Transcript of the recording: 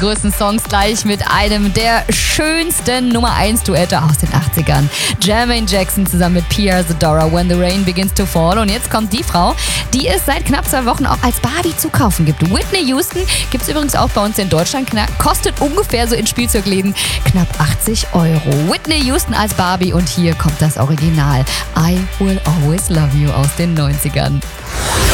größten Songs gleich mit einem der schönsten Nummer 1 Duette aus den 80ern. Jermaine Jackson zusammen mit Pia Zadora, When the Rain Begins to Fall. Und jetzt kommt die Frau, die es seit knapp 2 Wochen auch als Barbie zu kaufen gibt. Whitney Houston gibt es übrigens auch bei uns in Deutschland. Kostet ungefähr so in Spielzeugläden knapp 80 €. Whitney Houston als Barbie und hier kommt das Original I Will Always Love You aus den 90ern.